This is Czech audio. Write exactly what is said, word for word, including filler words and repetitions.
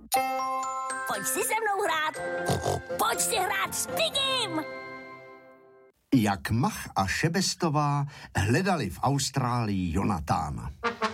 Pojď si se mnou hrát. Pojď si hrát s Pigim. Jak Mach a Šebestová hledali v Austrálii Jonatána.